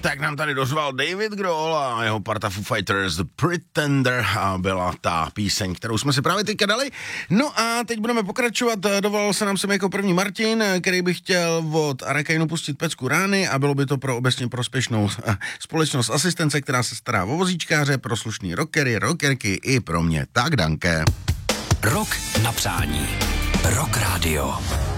tak nám tady dozval David Grohl a jeho parta Foo Fighters The Pretender a byla ta píseň, kterou jsme si právě teďka dali. No a teď budeme pokračovat. Dovolal se nám sem jako první Martin, který by chtěl od Arakainu pustit pecku rány a bylo by to pro obecně prospěšnou společnost asistence, která se stará o vozíčkáře, pro slušný rockery, rockerky i pro mě. Tak danke. Rock na přání. Rock Radio.